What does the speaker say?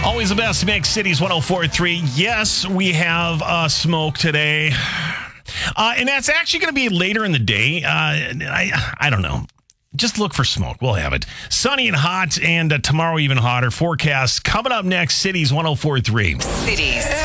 Always the best mix, Cities 104.3. Yes, we have smoke today. And that's actually going to be later in the day. I don't know. Just look for smoke. We'll have it. Sunny and hot, and tomorrow even hotter. Forecast coming up next, Cities 104.3. Cities